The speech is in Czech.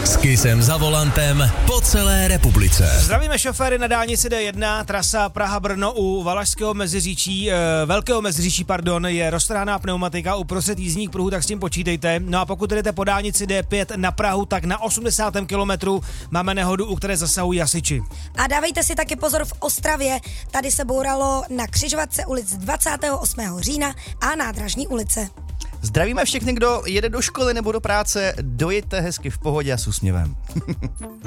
S Kissem za volantem po celé republice. Zdravíme šoféry na dálnici D1, trasa Praha-Brno u Valašského Meziříčí, Velkého Meziříčí, je roztrhaná pneumatika uprostřed jízdních pruhů, tak s tím počítejte. No a pokud jdete po dálnici D5 na Prahu, tak na 80. kilometru máme nehodu, u které zasahují hasiči. A dávejte si taky pozor v Ostravě, tady se bouralo na křižovatce ulic 28. října a Nádražní ulice. Zdravíme všechny, kdo jede do školy nebo do práce, dojeďte hezky v pohodě a s úsměvem.